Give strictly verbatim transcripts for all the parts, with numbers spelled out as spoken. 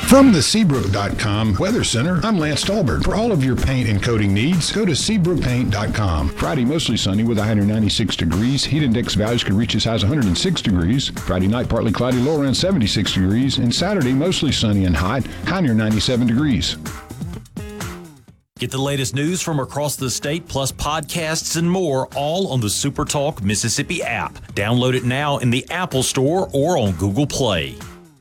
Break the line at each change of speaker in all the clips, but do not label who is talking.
From the Seabrook dot com Weather Center, I'm Lance Stolberg. For all of your paint and coating needs, go to Seabrook Paint dot com. Friday, mostly sunny with a high near ninety-six degrees. Heat index values could reach as high as one hundred six degrees. Friday night, partly cloudy, low around seventy-six degrees. And Saturday, mostly sunny and hot, high near ninety-seven degrees.
Get the latest news from across the state, plus podcasts and more, all on the SuperTalk Mississippi app. Download it now in the Apple Store or on Google Play.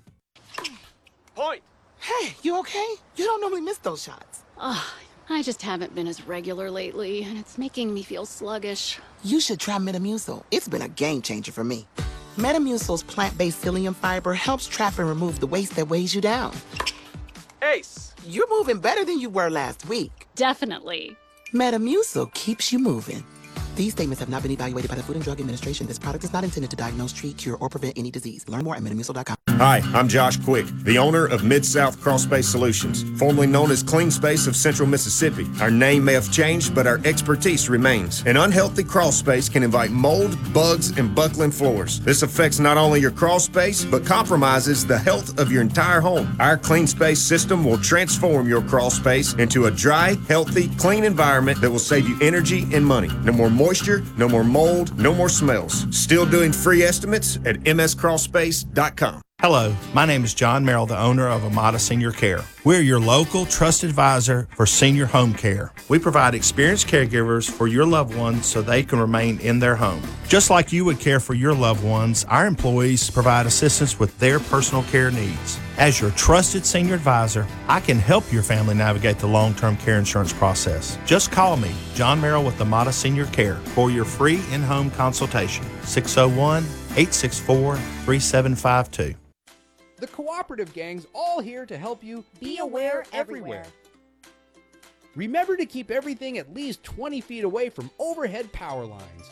Point!
Hey, you okay? You don't normally miss those shots.
Ugh, I just haven't been as regular lately, and it's making me feel sluggish.
You should try Metamucil. It's been a game changer for me. Metamucil's plant-based psyllium fiber helps trap and remove the waste that weighs you down.
Ace!
You're moving better than you were last week.
Definitely.
Metamucil keeps you moving. These statements have not been evaluated by the Food and Drug Administration. This product is not intended to diagnose, treat, cure, or prevent any disease. Learn more at metamucil dot com.
Hi, I'm Josh Quick, the owner of Mid-South Crawl Space Solutions, formerly known as Clean Space of Central Mississippi. Our name may have changed, but our expertise remains. An unhealthy crawl space can invite mold, bugs, and buckling floors. This affects not only your crawl space, but compromises the health of your entire home. Our Clean Space system will transform your crawl space into a dry, healthy, clean environment that will save you energy and money. No more moisture, no more mold, no more smells. Still doing free estimates at m s crawl space dot com.
Hello, my name is John Merrill, the owner of Amada Senior Care. We're your local trusted advisor for senior home care. We provide experienced caregivers for your loved ones so they can remain in their home. Just like you would care for your loved ones, our employees provide assistance with their personal care needs. As your trusted senior advisor, I can help your family navigate the long-term care insurance process. Just call me, John Merrill with Amada Senior Care, for your free in-home consultation. six oh one, eight six four, three seven five two.
The Cooperative Gang's all here to help you be aware everywhere. Remember to keep everything at least twenty feet away from overhead power lines.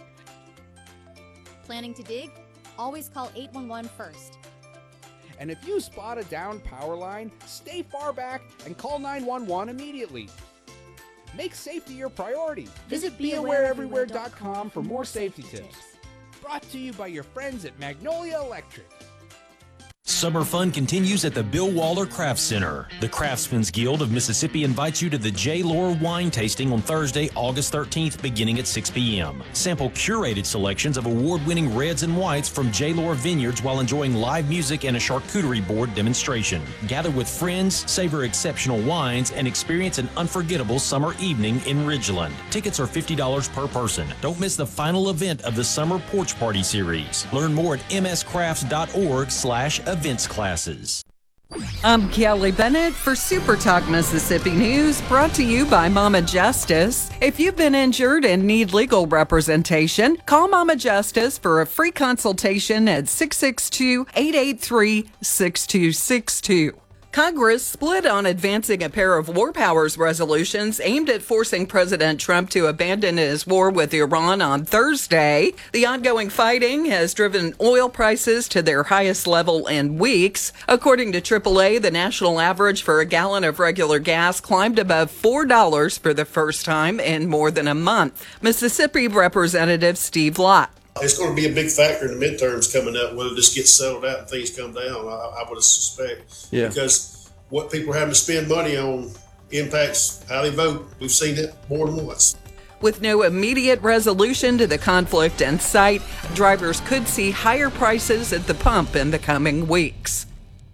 Planning to dig? Always call eight one one first.
And if you spot a downed power line, stay far back and call nine one one immediately. Make safety your priority. Visit be aware everywhere dot com for more safety tips. Brought to you by your friends at Magnolia Electric.
Summer fun continues at the Bill Waller Crafts Center. The Craftsmen's Guild of Mississippi invites you to the J. Lohr wine tasting on Thursday, August thirteenth, beginning at six p.m. Sample curated selections of award-winning reds and whites from J. Lohr Vineyards while enjoying live music and a charcuterie board demonstration. Gather with friends, savor exceptional wines, and experience an unforgettable summer evening in Ridgeland. Tickets are fifty dollars per person. Don't miss the final event of the Summer Porch Party Series. Learn more at m s crafts dot org slash events classes.
I'm Kelly Bennett for Super Talk Mississippi News, brought to you by Mama Justice. If you've been injured and need legal representation, call Mama Justice for a free consultation at six six two, eight eight three, six two six two. Congress split on advancing a pair of war powers resolutions aimed at forcing President Trump to abandon his war with Iran on Thursday. The ongoing fighting has driven oil prices to their highest level in weeks. According to triple A, the national average for a gallon of regular gas climbed above four dollars for the first time in more than a month. Mississippi Representative Steve Lott.
It's going to be a big factor in the midterms coming up, whether this gets settled out and things come down, I, I would suspect.
Yeah.
Because what people are having to spend money on impacts how they vote. We've seen it more than once.
With no immediate resolution to the conflict in sight, drivers could see higher prices at the pump in the coming weeks.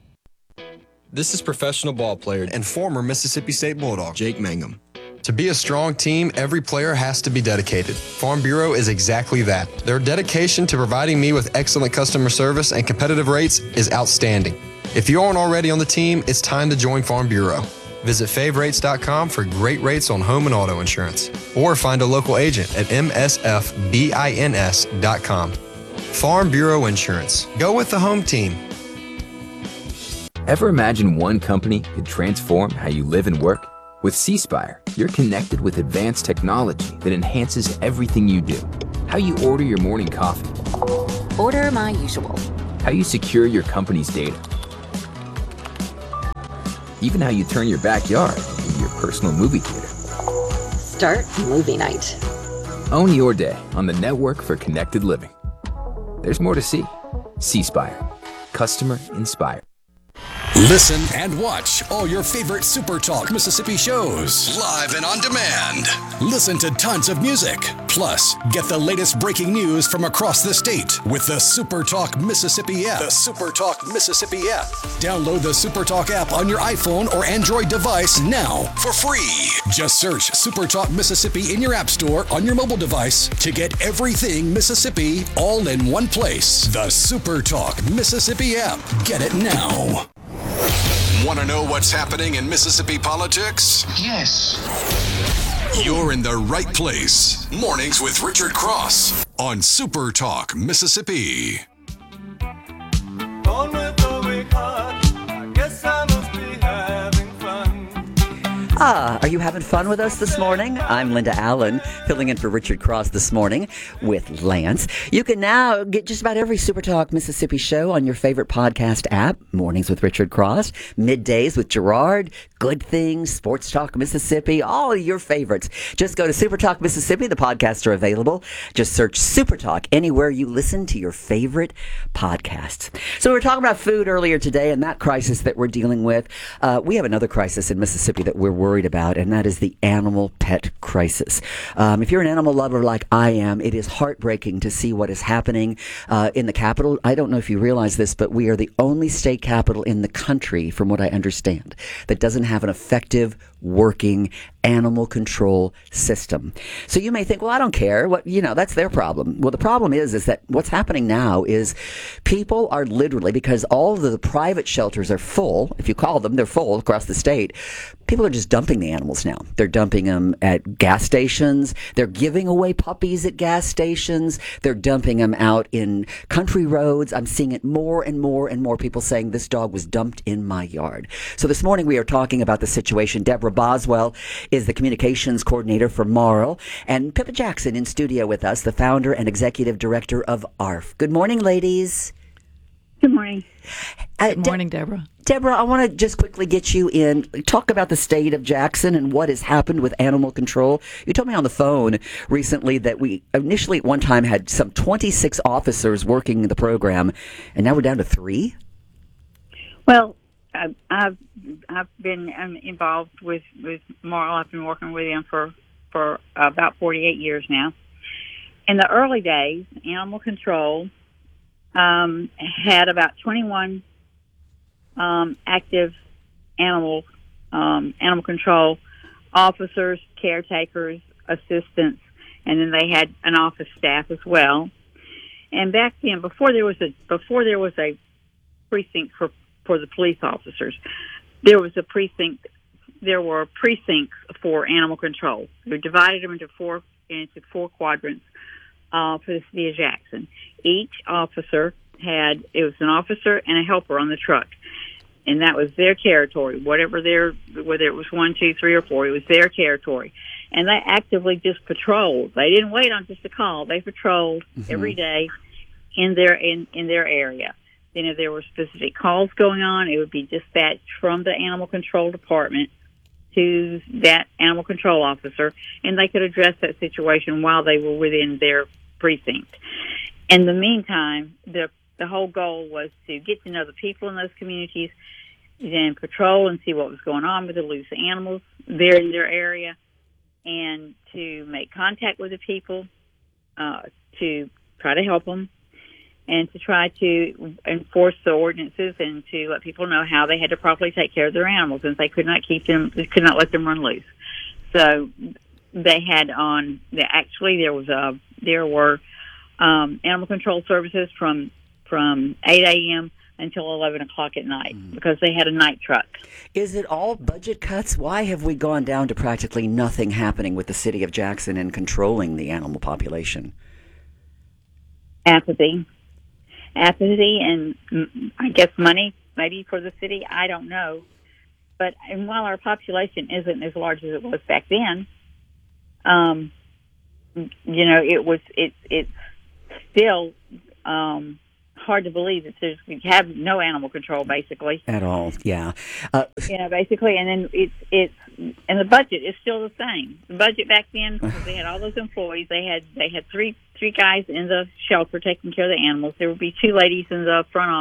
This is professional ball player and former Mississippi State Bulldog, Jake Mangum. To be a strong team, every player has to be dedicated. Farm Bureau is exactly that. Their dedication to providing me with excellent customer service and competitive rates is outstanding. If you aren't already on the team, it's time to join Farm Bureau. Visit fave rates dot com for great rates on home and auto insurance, or find a local agent at m s f bins dot com. Farm Bureau Insurance. Go with the home team.
Ever imagine one company could transform how you live and work? With C Spire, you're connected with advanced technology that enhances everything you do. How you order your morning coffee.
Order my usual.
How you secure your company's data. Even how you turn your backyard into your personal movie theater.
Start movie night.
Own your day on the network for connected living. There's more to see. C Spire. Customer inspired.
Listen and watch all your favorite Super Talk Mississippi shows live and on demand. Listen to tons of music. Plus, get the latest breaking news from across the state with the Super Talk Mississippi app. The Super Talk Mississippi app. Download the Super Talk app on your iPhone or Android device now for free. Just search Super Talk Mississippi in your app store on your mobile device to get everything Mississippi all in one place. The Super Talk Mississippi app. Get it now. Want to know what's happening in Mississippi politics? Yes. You're in the right place. Mornings with Richard Cross on Super Talk Mississippi.
Born with a weak heart, I guess I must be having fun.
Ah, are you having fun with us this morning? I'm Linda Allen, filling in for Richard Cross this morning with Lance. You can now get just about every Super Talk Mississippi show on your favorite podcast app. Mornings with Richard Cross, Middays with Gerard, Good Things, Sports Talk Mississippi, all of your favorites. Just go to Super Talk Mississippi. The podcasts are available. Just search Super Talk anywhere you listen to your favorite podcasts. So we were talking about food earlier today and that crisis that we're dealing with. Uh, we have another crisis in Mississippi that we're worried about, and that is the animal pet crisis. Um, if you're an animal lover like I am, it is heartbreaking to see what is happening uh, in the capital. I don't know if you realize this, but we are the only state capital in the country, from what I understand, that doesn't have an effective working animal control system. So you may think, well, I don't care. What, you know, that's their problem. Well, the problem is, is that what's happening now is people are literally, because all of the private shelters are full, if you call them, they're full across the state, people are just dumping the animals now. They're dumping them at gas stations. They're giving away puppies at gas stations. They're dumping them out in country roads. I'm seeing it more and more and more people saying this dog was dumped in my yard. So this morning we are talking about the situation. Deborah Boswell is the communications coordinator for Marl, and Pippa Jackson in studio with us, the founder and executive director of A R F. Good morning, ladies.
Good morning.
Uh,
Good morning, De- Deborah.
Deborah, I want to just quickly get you in, talk about the state of Jackson and what has happened with animal control. You told me on the phone recently that we initially at one time had some twenty-six officers working the program, and now we're down to three?
Well, I've I've, I've been um, involved with, with Marl. I've been working with them for, for about forty-eight years now. In the early days, animal control um, had about twenty-one um, active animal um, animal control officers, caretakers, assistants, and then they had an office staff as well. And back then, before there was a before there was a precinct for for the police officers, there was a precinct. There were precincts for animal control. We divided them into four into four quadrants uh, for the city of Jackson. Each officer had it was an officer and a helper on the truck, and that was their territory. Whatever their whether it was one, two, three, or four, it was their territory, and they actively just patrolled. They didn't wait on just a call. They patrolled mm-hmm. every day in their in, in their area. Then if there were specific calls going on, it would be dispatched from the animal control department to that animal control officer, and they could address that situation while they were within their precinct. In the meantime, the the whole goal was to get to know the people in those communities, then patrol and see what was going on with the loose animals there in their area, and to make contact with the people, uh, to try to help them, and to try to enforce the ordinances and to let people know how they had to properly take care of their animals, since they could not keep them, they could not let them run loose. So they had on, actually there was a, there were um, animal control services from from eight a.m. until eleven o'clock at night mm. because they had a night truck.
Is it all budget cuts? Why have we gone down to practically nothing happening with the city of Jackson and controlling the animal population?
Apathy. Apathy and I guess money maybe for the city. I don't know. But and while our population isn't as large as it was back then, um, you know, it was it it's still um, hard to believe that there's we have no animal control basically
at all. Yeah, uh,
you know, basically, and then it's it's and the budget is still the same. The budget back then, because they had all those employees, they had they had three three guys in the shelter taking care of the animals. There would be two ladies in the front office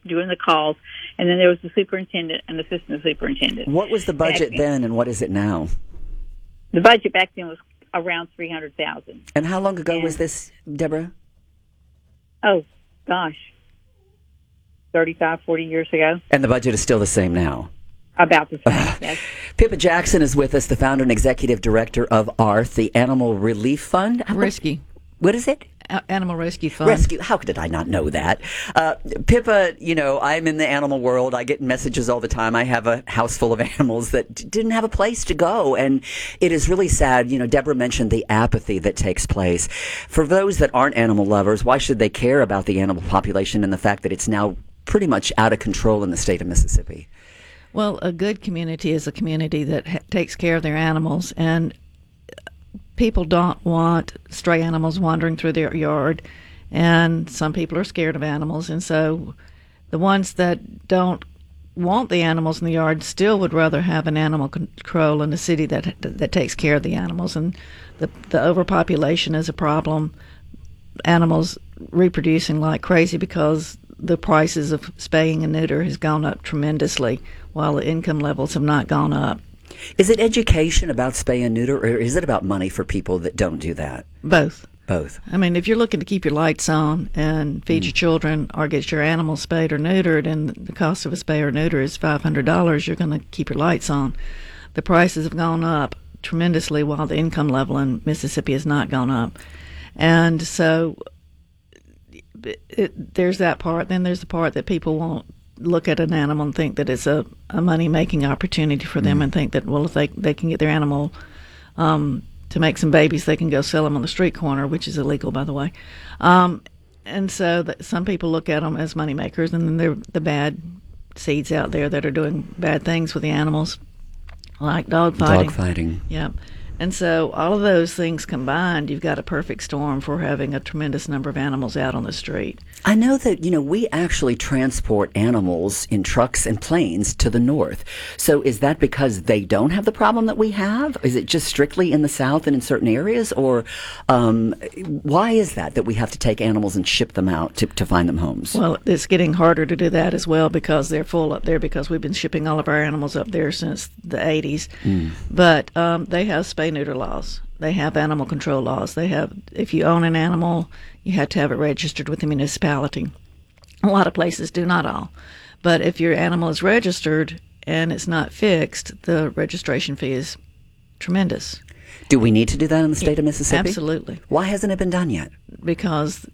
doing the calls, and then there was the superintendent and assistant superintendent.
What was the budget
Back
then, and what is it now?
The budget back then was around three hundred thousand dollars.
And how long ago
And-
was this, Deborah?
Oh, gosh, thirty-five, forty years ago.
And the budget is still the same now.
About the same, yes.
Pippa Jackson is with us, the founder and executive director of A R Th, the Animal Relief Fund.
Rescue.
What is it?
A- Animal Rescue Fund.
Rescue. How did I not know that? Uh, Pippa, you know, I'm in the animal world. I get messages all the time. I have a house full of animals that d- didn't have a place to go. And it is really sad. You know, Deborah mentioned the apathy that takes place. For those that aren't animal lovers, why should they care about the animal population and the fact that it's now pretty much out of control in the state of Mississippi?
Well, a good community is a community that ha- takes care of their animals, and people don't want stray animals wandering through their yard, and some people are scared of animals, and so the ones that don't want the animals in the yard still would rather have an animal control in a city that that takes care of the animals. And the the overpopulation is a problem. Animals reproducing like crazy because the prices of spaying and neuter has gone up tremendously, while the income levels have not gone up.
Is it education about spay and neuter, or is it about money for people that don't do that?
Both.
Both.
I mean, if you're looking to keep your lights on and feed
Mm.
your children or get your animals spayed or neutered, and the cost of a spay or neuter is five hundred dollars, you're going to keep your lights on. The prices have gone up tremendously, while the income level in Mississippi has not gone up. And so it, it, there's that part. Then there's the part that people won't look at an animal and think that it's a, a money-making opportunity for them,
Mm.
and think that, well, if they, they can get their animal um, to make some babies, they can go sell them on the street corner, which is illegal, by the way. Um, and so that some people look at them as moneymakers, and then there are the bad seeds out there that are doing bad things with the animals, like dog fighting.
Dog fighting.
Yeah. And so all of those things combined, you've got a perfect storm for having a tremendous number of animals out on the street.
I know that, you know, we actually transport animals in trucks and planes to the north. So is that because they don't have the problem that we have? Is it just strictly in the South and in certain areas? Or um, why is that, that we have to take animals and ship them out to, to find them homes?
Well, it's getting harder to do that as well because they're full up there, because we've been shipping all of our animals up there since the eighties.
Mm.
But um, they have spay-neuter laws. They have animal control laws. They have, if you own an animal, you have to have it registered with the municipality. A lot of places do, not all. But if your animal is registered and it's not fixed, the registration fee is tremendous.
Do we need to do that in the state of Mississippi?
Absolutely.
Why hasn't it been done yet?
Because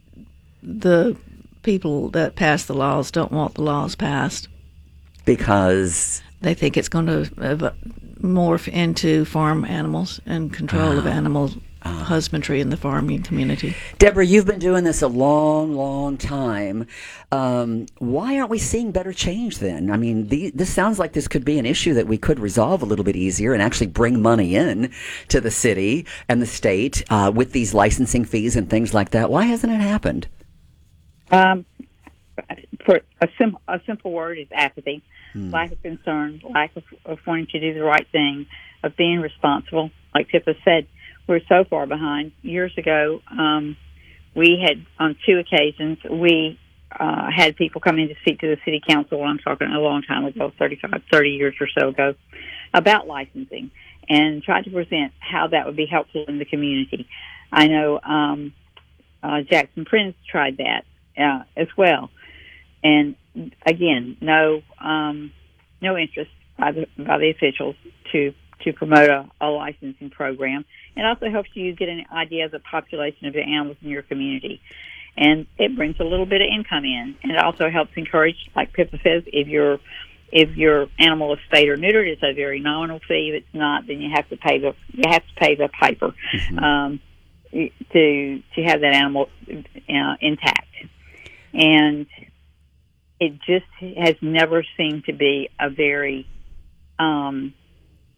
the people that pass the laws don't want the laws passed.
Because
they think it's going to uh, morph into farm animals and control of animal husbandry in the farming community.
Deborah, you've been doing this a long, long time. Um, why aren't we seeing better change then? I mean, the, this sounds like this could be an issue that we could resolve a little bit easier and actually bring money in to the city and the state uh, with these licensing fees and things like that. Why hasn't it happened?
Um, for a, sim- a simple word is apathy,
Hmm.
lack of concern, lack of, of wanting to do the right thing, of being responsible. Like Pippa said, we're so far behind. Years ago, um, we had, on two occasions, we uh, had people come in to speak to the city council, I'm talking a long time ago, thirty-five, thirty years or so ago, about licensing, and tried to present how that would be helpful in the community. I know um, uh, Jackson Prince tried that uh, as well. And again, no um, no interest by the by the officials to to promote a, a licensing program. It also helps you get an idea of the population of the animals in your community, and it brings a little bit of income in. And it also helps encourage, like Pippa says, if your if your animal is spayed or neutered, it's a very nominal fee. If it's not, then you have to pay the you have to pay the piper
Mm-hmm.
um, to to have that animal uh, intact. And it just has never seemed to be a very um,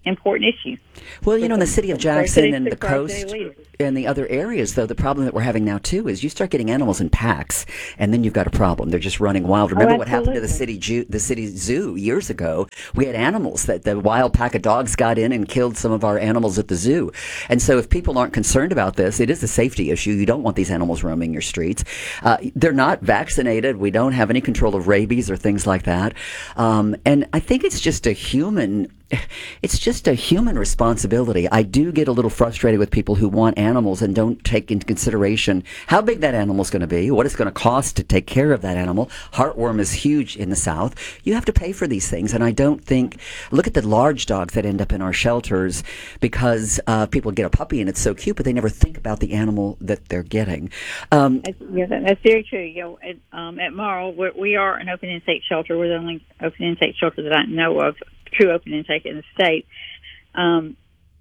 important issue.
Well, you know, in the city of Jackson and the coast
leaders.
and the other areas, though, the problem that we're having now, too, is you start getting animals in packs, and then you've got a problem. They're just running wild. Remember
Oh,
what happened to the city ju- the city zoo years ago? We had animals that the wild pack of dogs got in and killed some of our animals at the zoo. And so if people aren't concerned about this, it is a safety issue. You don't want these animals roaming your streets. Uh, they're not vaccinated. We don't have any control of rabies or things like that. Um, and I think it's just a human... It's just a human responsibility. I do get a little frustrated with people who want animals and don't take into consideration how big that animal's going to be, what it's going to cost to take care of that animal. Heartworm is huge in the South. You have to pay for these things, and I don't think... Look at the large dogs that end up in our shelters because uh, people get a puppy and it's so cute, but they never think about the animal that they're getting. Um,
That's, yeah, that- that's very true. You know, at, um, at Marl, we're, we are an open intake shelter. We're the only open intake shelter that I know of, true open intake in the state. Um,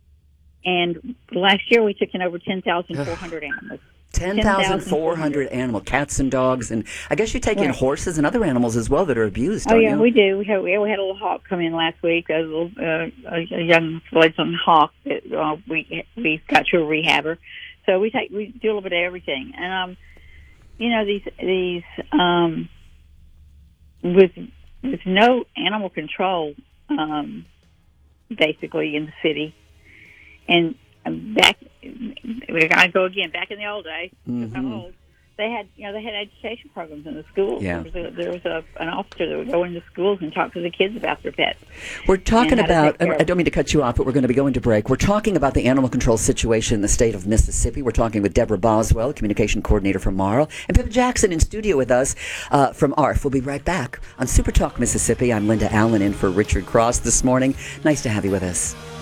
and last year we took in over ten thousand four hundred animals.
ten thousand four hundred animals, cats and dogs, and I guess you take in
Right.
horses and other animals as well that are abused,
Oh
don't
yeah,
you?
we do. We had we had a little hawk come in last week. A little uh, a, a young fledgling hawk that uh, we we got to a rehabber. So we take we do a little bit of everything, and um, you know these these um, with with no animal control, um, basically in the city, and um, back we gotta go again. Back in the old days, 'cause I'm
Mhm.
old. They had, you know, they had education programs in the schools.
Yeah.
There was, a, there was a, an officer that would go into schools and talk to the kids about their pets.
We're talking
and how to
about,
take care of
I don't mean to cut you off, but we're going to be going to break. We're talking about the animal control situation in the state of Mississippi. We're talking with Deborah Boswell, communication coordinator from Marl, and Pip Jackson in studio with us uh, from A R F. We'll be right back on Super Talk Mississippi. I'm Linda Allen in for Richard Cross this morning. Nice to have you with us.